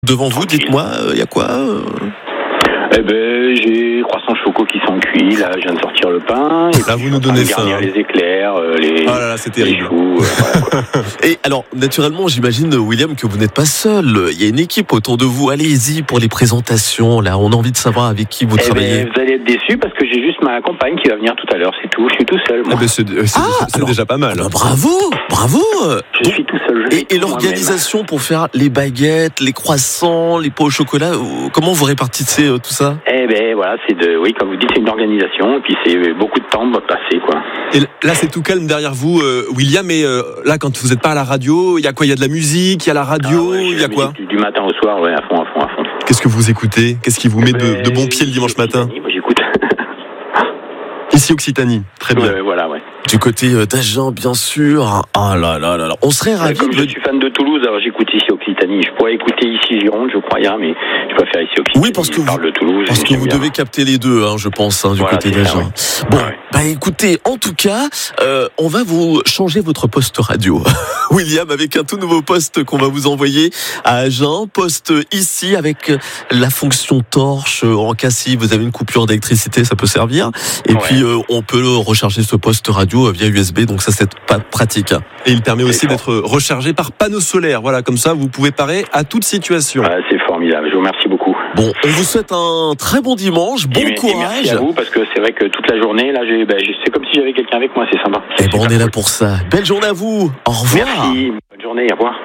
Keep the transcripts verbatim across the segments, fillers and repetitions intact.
Devant vous, dites-moi, il euh, y a quoi euh... Eh ben, j'ai croissants choco qui sont cuits. Là, je viens de sortir le pain. Et là, vous nous donnez faim. Hein. Les éclairs, euh, les. Oh là là, c'est terrible. Les choux, euh, voilà, et alors, naturellement, j'imagine, William, que vous n'êtes pas seul. Il y a une équipe autour de vous. Allez-y pour les présentations. Là, on a envie de savoir avec qui vous eh travaillez. Ben, vous allez être déçus parce que j'ai juste ma compagne qui va venir tout à l'heure. C'est tout. Je suis tout seul. Moi. Eh ben, c'est c'est, ah, c'est alors, déjà pas mal. Bah, bravo, bravo. Je Donc, suis tout seul. Je et et l'organisation pour faire les baguettes, les croissants, les pots au chocolat. Comment vous répartissez euh, tout ça? Eh ben voilà, c'est de, oui, comme vous dites, c'est une organisation et puis c'est beaucoup de temps passé, quoi. Et là, c'est tout calme derrière vous, euh, William. Mais euh, là, quand vous n'êtes pas à la radio, il y a quoi? Il y a de la musique, il y a la radio, il ah ouais, y a quoi? Du, du matin au soir, ouais, à fond, à fond, à fond. Qu'est-ce que vous écoutez? Qu'est-ce qui vous met de, de bon pied le dimanche matin? Moi, j'écoute. Ici, Occitanie, très bien. Ouais, voilà, ouais. Du côté d'Agen, bien sûr. Ah là là là là, on serait ravis. Comme je suis fan de Toulouse, alors j'écoute ici Occitanie. Je pourrais écouter ici Gironde, je crois, hein, mais je préfère ici Occitanie. Oui, parce que je vous, parle de Toulouse, parce que vous devez capter les deux, hein, je pense, hein, du voilà, côté d'Agen. Oui. Bon, ouais. Bah écoutez, en tout cas, euh, on va vous changer votre poste radio, William, avec un tout nouveau poste qu'on va vous envoyer à Agen. Poste ici avec la fonction torche. En cas si vous avez une coupure d'électricité, ça peut servir. Et ouais. puis euh, on peut recharger ce poste radio via U S B. Donc ça, c'est pas pratique. Et il permet aussi d'être rechargé par panneau solaire. Voilà, comme ça, vous pouvez parer à toute situation. Ah, c'est formidable. Je vous remercie beaucoup. Bon, on vous souhaite un très bon dimanche. Bon et courage. Et merci à vous, parce que c'est vrai que toute la journée, là, j'ai, ben, c'est comme si j'avais quelqu'un avec moi. C'est sympa. Et bon, on est là pour ça. Belle journée à vous. Au revoir. Merci. Bonne journée. Au revoir.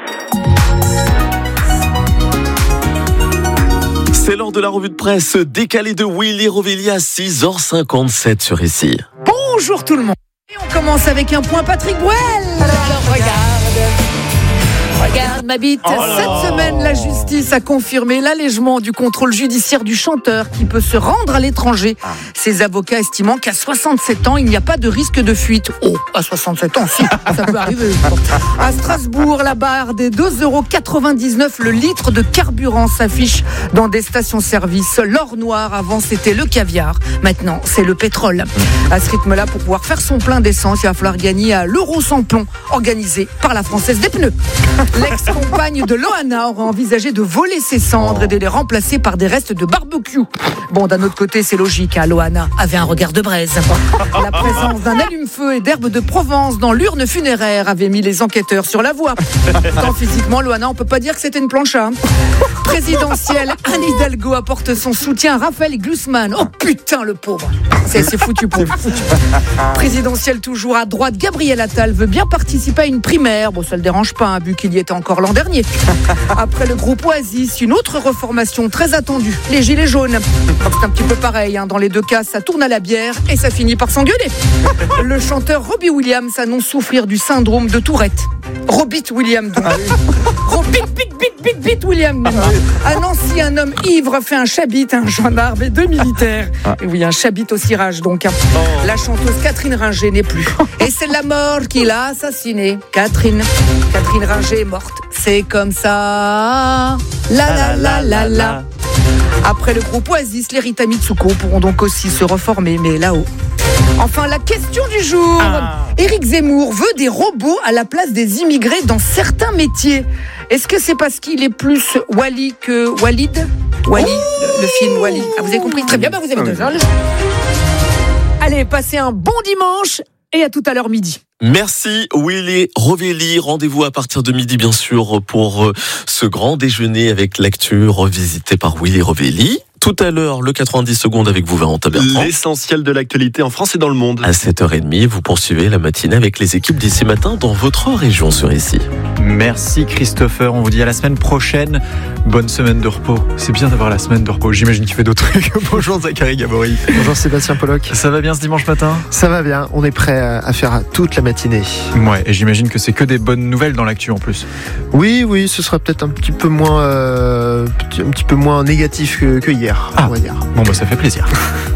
C'est l'heure de la revue de presse décalée de Willy Rovelli à six heures cinquante-sept sur ici. Bonjour tout le monde. Et on commence avec un point Patrick Bruel. Regarde, regarde ma bite. Oh Cette semaine, la justice a confirmé l'allègement du contrôle judiciaire du chanteur qui peut se rendre à l'étranger. Ses avocats estimant qu'à soixante-sept ans, il n'y a pas de risque de fuite. Oh, à soixante-sept ans, si, ça peut arriver. À Strasbourg, la barre des deux euros quatre-vingt-dix-neuf le litre de carburant s'affiche dans des stations-service. L'or noir, avant, c'était le caviar. Maintenant, c'est le pétrole. À ce rythme-là, pour pouvoir faire son plein d'essence, il va falloir gagner à l'euro sans plomb, organisé par la Française des pneus. L'ex-compagne de Loana aurait envisagé de voler ses cendres et de les remplacer par des restes de barbecue. Bon, d'un autre côté, c'est logique, hein, Loana avait un regard de braise. La présence d'un allume-feu et d'herbes de Provence dans l'urne funéraire avait mis les enquêteurs sur la voie. Tant physiquement, Loana, on peut pas dire que c'était une plancha. Présidentielle, Anne Hidalgo apporte son soutien à Raphaël Glucksmann. Oh putain, le pauvre. C'est, c'est foutu pour foutu. Présidentielle toujours à droite, Gabriel Attal veut bien participer à une primaire. Bon, ça le dérange pas, hein, vu qu'il y était encore l'an dernier. Après le groupe Oasis, une autre reformation très attendue, les Gilets jaunes. C'est un petit peu pareil, hein. Dans les deux cas, ça tourne à la bière et ça finit par s'engueuler. Le chanteur Robbie Williams annonce souffrir du syndrome de Tourette. Robit Williams, donc. Robit, bit, bit, bit, bit Williams. À Nancy, un homme ivre fait un chabit, un gendarme et deux militaires. Et oui, un chabit au cirage, donc. La chanteuse Catherine Ringer n'est plus. Et c'est la mort qui l'a assassinée. Catherine. Catherine Ringer est morte. C'est comme ça. La la la la la. Après le groupe Oasis, les Rita Mitsuko pourront donc aussi se reformer, mais là-haut. Enfin, la question du jour. Ah. Éric Zemmour veut des robots à la place des immigrés dans certains métiers. Est-ce que c'est parce qu'il est plus Wally que Walid Wally, le, le film Wally. Ah, vous avez compris? Très bien, bah vous avez deux heures. Allez, passez un bon dimanche et à tout à l'heure midi. Merci Willy Rovelli. Rendez-vous à partir de midi, bien sûr, pour ce grand déjeuner avec l'actu revisité par Willy Rovelli. Tout à l'heure, le quatre-vingt-dix secondes avec vous, Valentin Bertrand. L'essentiel de l'actualité en France et dans le monde. À sept heures trente, vous poursuivez la matinée avec les équipes d'ici matin dans votre région sur ici. Merci Christopher, on vous dit à la semaine prochaine. Bonne semaine de repos. C'est bien d'avoir la semaine de repos. J'imagine qu'il fait d'autres trucs. Bonjour Zachary Gabory. Bonjour Sébastien Pollock. Ça va bien ce dimanche matin? Ça va bien, on est prêt à faire toute la matinée. Ouais, et j'imagine que c'est que des bonnes nouvelles dans l'actu en plus. Oui, oui, ce sera peut-être un petit peu moins, euh, un petit peu moins négatif que, que hier, ah. on va dire. Bon bah ça fait plaisir.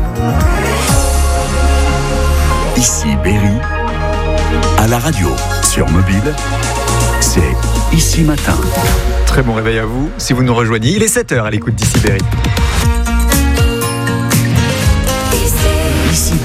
Ici Berry, à la radio, sur mobile, c'est Ici Matin. Très bon réveil à vous, si vous nous rejoignez. Il est sept heures à l'écoute d'Ici Berry. Ici Berry.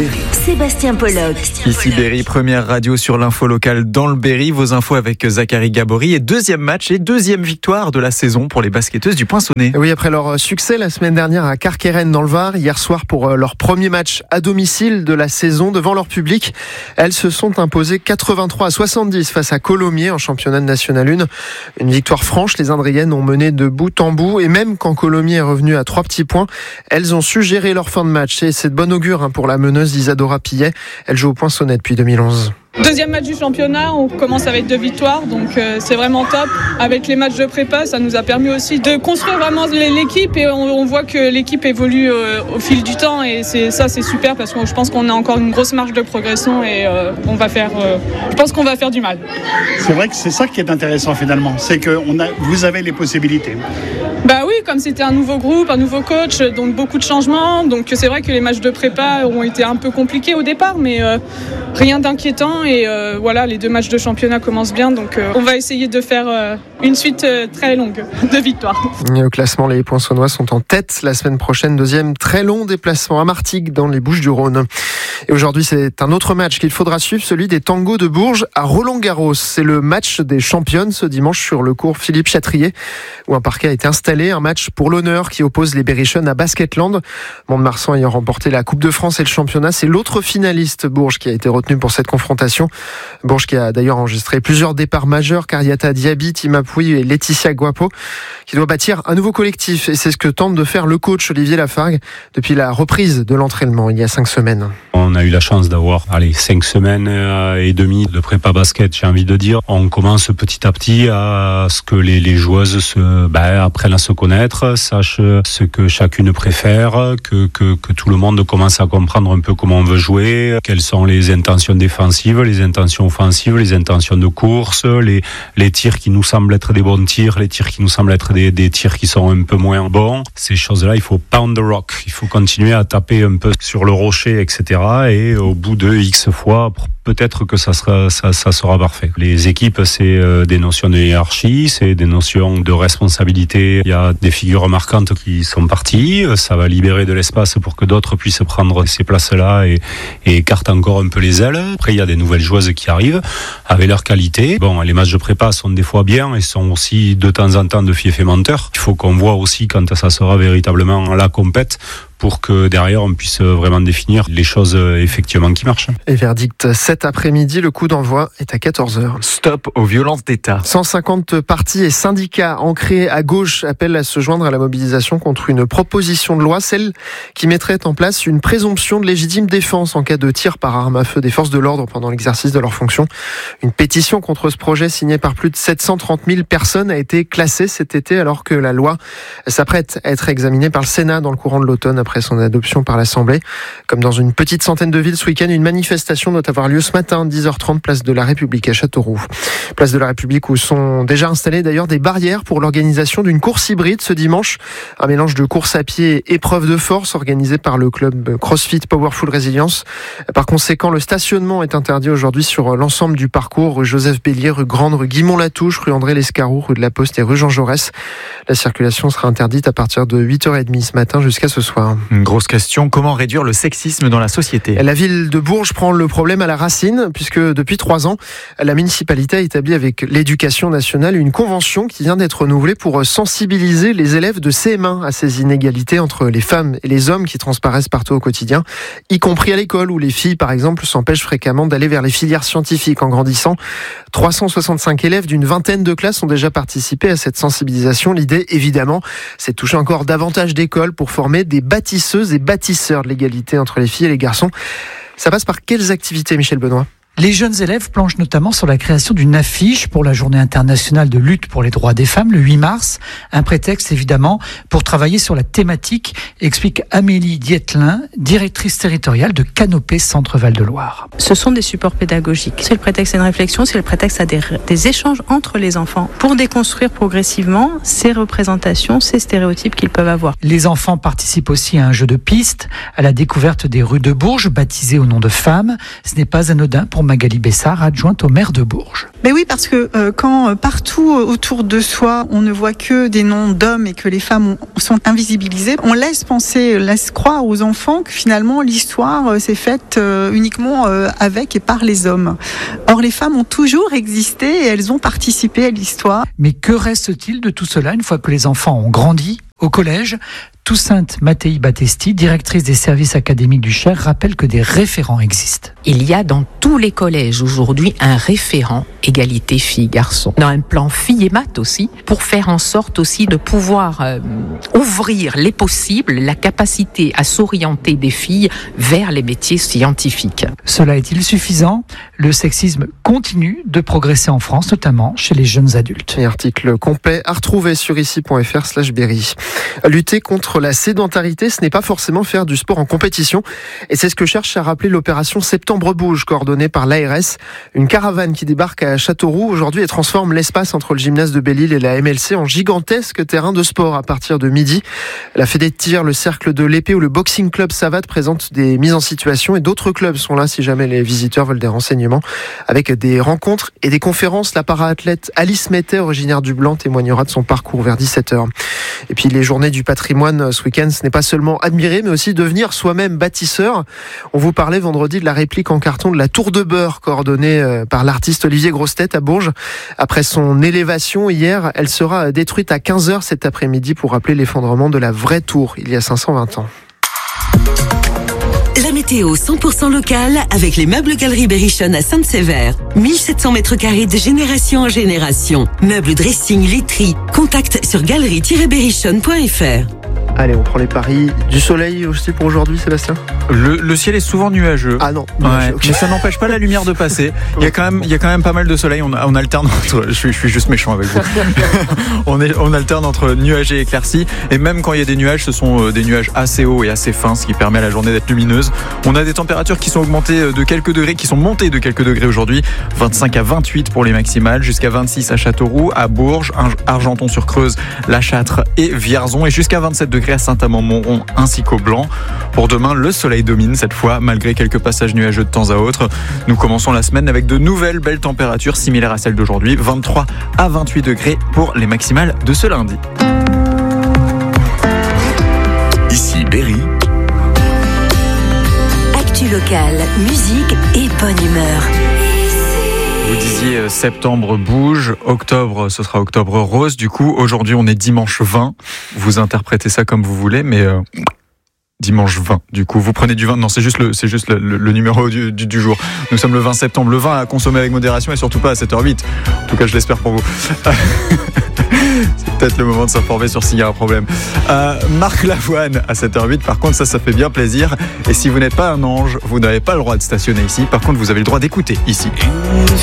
Sébastien Pollock. Ici Berry, première radio sur l'info locale dans le Berry. Vos infos avec Zachary Gabory et deuxième match et deuxième victoire de la saison pour les basketteuses du Poinçonnet. Oui, après leur succès la semaine dernière à Carqueirennes dans le Var, hier soir pour leur premier match à domicile de la saison devant leur public, elles se sont imposées quatre-vingt-trois à soixante-dix face à Colomiers en championnat de National un. Une victoire franche, les Indriennes ont mené de bout en bout et même quand Colomiers est revenu à trois petits points, elles ont su gérer leur fin de match et c'est de bon augure pour la meneuse Isadora Pillet. Elle joue au Poinçonnet depuis deux mille onze. Deuxième match du championnat, on commence avec deux victoires, donc euh, c'est vraiment top. Avec les matchs de prépa, ça nous a permis aussi de construire vraiment l'équipe et on, on voit que l'équipe évolue euh, au fil du temps et c'est, ça c'est super parce que je pense qu'on a encore une grosse marge de progression et euh, on va faire, euh, je pense qu'on va faire du mal. C'est vrai que c'est ça qui est intéressant finalement, c'est que on a, vous avez les possibilités. Bah oui, comme c'était un nouveau groupe, un nouveau coach, donc beaucoup de changements. Donc c'est vrai que les matchs de prépa ont été un peu compliqués au départ, mais euh, rien d'inquiétant. Et euh, voilà, les deux matchs de championnat commencent bien. Donc euh, on va essayer de faire euh, une suite euh, très longue de victoires. Et au classement, les Poinçonnois sont en tête la semaine prochaine. Deuxième très long déplacement à Martigues dans les Bouches-du-Rhône. Et aujourd'hui, c'est un autre match qu'il faudra suivre, celui des Tangos de Bourges à Roland-Garros. C'est le match des championnes ce dimanche sur le court Philippe Chatrier, où un parquet a été installé. Un match pour l'honneur qui oppose les Berrichonnes à Basketland. Mont-de-Marsan ayant remporté la Coupe de France et le championnat, c'est l'autre finaliste, Bourges, qui a été retenu pour cette confrontation. Bourges qui a d'ailleurs enregistré plusieurs départs majeurs, Kariata Diaby, Tima Pouy et Laetitia Guapo, qui doit bâtir un nouveau collectif. Et c'est ce que tente de faire le coach Olivier Lafargue depuis la reprise de l'entraînement il y a cinq semaines. On a eu la chance d'avoir allez, cinq semaines et demie de prépa basket, j'ai envie de dire. On commence petit à petit à ce que les, les joueuses se, bah, apprennent à se connaître, sachent ce que chacune préfère, que, que, que tout le monde commence à comprendre un peu comment on veut jouer, quelles sont les intentions défensives, les intentions offensives, les intentions de course, les, les tirs qui nous semblent être des bons tirs, les tirs qui nous semblent être des, des tirs qui sont un peu moins bons. Ces choses-là, il faut pound the rock, il faut continuer à taper un peu sur le rocher, et cetera. Et au bout de X fois, peut-être que ça sera, ça, ça sera parfait. Les équipes, c'est des notions de hiérarchie, c'est des notions de responsabilité. Il y a des figures marquantes qui sont parties. Ça va libérer de l'espace pour que d'autres puissent prendre ces places-là et, et écarter encore un peu les ailes. Après, il y a des nouvelles joueuses qui arrivent avec leur qualité. Bon, les matchs de prépa sont des fois bien et sont aussi de temps en temps de fief et menteur. Il faut qu'on voit aussi quand ça sera véritablement la compète pour que derrière on puisse vraiment définir les choses effectivement qui marchent. Et verdict cet après-midi, le coup d'envoi est à quatorze heures. Stop aux violences d'État. cent cinquante partis et syndicats ancrés à gauche appellent à se joindre à la mobilisation contre une proposition de loi, celle qui mettrait en place une présomption de légitime défense en cas de tir par arme à feu des forces de l'ordre pendant l'exercice de leurs fonctions. Une pétition contre ce projet signée par plus de sept cent trente mille personnes a été classée cet été alors que la loi s'apprête à être examinée par le Sénat dans le courant de l'automne après son adoption par l'Assemblée. Comme dans une petite centaine de villes ce week-end, une manifestation doit avoir lieu ce matin, dix heures trente, place de la République à Châteauroux. Place de la République où sont déjà installées d'ailleurs des barrières pour l'organisation d'une course hybride ce dimanche. Un mélange de course à pied et épreuve de force organisé par le club CrossFit Powerful Resilience. Par conséquent, le stationnement est interdit aujourd'hui sur l'ensemble du parcours, rue Joseph Bélier, rue Grande, rue Guimont-Latouche, rue André Lescaroux, rue de la Poste et rue Jean Jaurès. La circulation sera interdite à partir de huit heures trente ce matin jusqu'à ce soir. Une grosse question, comment réduire le sexisme dans la société ? La ville de Bourges prend le problème à la racine, puisque depuis trois ans, la municipalité a établi avec l'Éducation nationale une convention qui vient d'être renouvelée pour sensibiliser les élèves de C M un à ces inégalités entre les femmes et les hommes qui transparaissent partout au quotidien, y compris à l'école, où les filles, par exemple, s'empêchent fréquemment d'aller vers les filières scientifiques en grandissant. trois cent soixante-cinq élèves d'une vingtaine de classes ont déjà participé à cette sensibilisation. L'idée, évidemment, c'est de toucher encore davantage d'écoles pour former des bâtisseuses et bâtisseurs de l'égalité entre les filles et les garçons. Ça passe par quelles activités, Michel Benoît ? Les jeunes élèves planchent notamment sur la création d'une affiche pour la Journée internationale de lutte pour les droits des femmes, le huit mars. Un prétexte, évidemment, pour travailler sur la thématique, explique Amélie Dietlin, directrice territoriale de Canopée Centre Val-de-Loire. Ce sont des supports pédagogiques. C'est le prétexte à une réflexion, c'est le prétexte à des, des échanges entre les enfants pour déconstruire progressivement ces représentations, ces stéréotypes qu'ils peuvent avoir. Les enfants participent aussi à un jeu de piste, à la découverte des rues de Bourges, baptisées au nom de femmes. Ce n'est pas anodin pour Magali Bessard, adjointe au maire de Bourges. Mais oui, parce que euh, quand euh, partout autour de soi, on ne voit que des noms d'hommes et que les femmes ont, sont invisibilisées, on laisse penser, laisse croire aux enfants que finalement l'histoire euh, s'est faite euh, uniquement euh, avec et par les hommes. Or, les femmes ont toujours existé et elles ont participé à l'histoire. Mais que reste-t-il de tout cela une fois que les enfants ont grandi ? Au collège, Toussainte Mattei Battesti, directrice des services académiques du Cher, rappelle que des référents existent. Il y a dans tous les collèges aujourd'hui un référent égalité filles-garçons. Dans un plan filles et maths aussi, pour faire en sorte aussi de pouvoir euh, ouvrir les possibles, la capacité à s'orienter des filles vers les métiers scientifiques. Cela est-il suffisant ? Le sexisme continue de progresser en France, notamment chez les jeunes adultes. Et article complet à retrouver sur ici.fr slash Berry. Lutter contre la sédentarité, ce n'est pas forcément faire du sport en compétition. Et c'est ce que cherche à rappeler l'opération Septembre Bouge, coordonnée par l'A R S. Une caravane qui débarque à Châteauroux aujourd'hui et transforme l'espace entre le gymnase de Belle-Île et la M L C en gigantesque terrain de sport à partir de midi. La Fédé de tir, le Cercle de l'Épée ou le Boxing Club Savate présentent des mises en situation et d'autres clubs sont là si jamais les visiteurs veulent des renseignements. Avec des rencontres et des conférences, la para-athlète Alice Mettet, originaire du Blanc, témoignera de son parcours vers dix-sept heures. Et puis les journées du patrimoine ce week-end, ce n'est pas seulement admirer, mais aussi devenir soi-même bâtisseur. On vous parlait vendredi de la réplique en carton de la Tour de Beurre, coordonnée par l'artiste Olivier Grossetête à Bourges. Après son élévation hier, elle sera détruite à quinze heures cet après-midi pour rappeler l'effondrement de la vraie tour il y a cinq cent vingt ans. La météo cent pour cent locale avec les meubles Galeries Berrichonne à Sainte-Sévère. mille sept cents mètres carrés de génération en génération. Meubles, dressing, literie. Contact sur galerie tiret berrichonne point f r. Allez, on prend les paris. Du soleil aussi pour aujourd'hui, Sébastien ? Le, le ciel est souvent nuageux. Ah non. Ouais, okay. Mais ça n'empêche pas la lumière de passer. Il y a quand même, il y a quand même pas mal de soleil. On, on alterne entre. Je suis, je suis juste méchant avec vous. on, est, on alterne entre nuages et éclaircies. Et même quand il y a des nuages, ce sont des nuages assez hauts et assez fins, ce qui permet à la journée d'être lumineuse. On a des températures qui sont augmentées de quelques degrés, qui sont montées de quelques degrés aujourd'hui. vingt-cinq à vingt-huit pour les maximales, jusqu'à vingt-six à Châteauroux, à Bourges, Argenton-sur-Creuse, La Châtre et Vierzon, et jusqu'à vingt-sept degrés à Saint-Amand-Montrond ainsi qu'au Blanc. Pour demain, le soleil domine cette fois, malgré quelques passages nuageux de temps à autre. Nous commençons la semaine avec de nouvelles belles températures similaires à celles d'aujourd'hui, vingt-trois à vingt-huit degrés pour les maximales de ce lundi. Ici Berry. Actu locale, musique et bonne humeur. Vous disiez euh, septembre bouge, octobre ce sera octobre rose. Du coup, aujourd'hui on est dimanche vingt. Vous interprétez ça comme vous voulez, mais euh, dimanche vingt. Du coup, vous prenez du vin. Non, c'est juste le, c'est juste le, le, le numéro du, du, du jour. Nous sommes le vingt septembre. Le vin à consommer avec modération et surtout pas à sept heures huit. En tout cas, je l'espère pour vous. C'est peut-être le moment de s'informer sur s'il y a un problème. Euh, Marc Lavoine à sept heures huit, par contre, ça, ça fait bien plaisir. Et si vous n'êtes pas un ange, vous n'avez pas le droit de stationner ici. Par contre, vous avez le droit d'écouter ici. Une